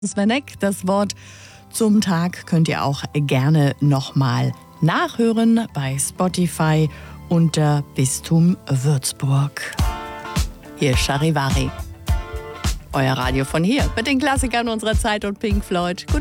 Sven Eck, das Wort zum Tag könnt ihr auch gerne nochmal nachhören bei Spotify unter Bistum Würzburg. Hier ist Charivari, euer Radio von hier mit den Klassikern unserer Zeit und Pink Floyd. Gut.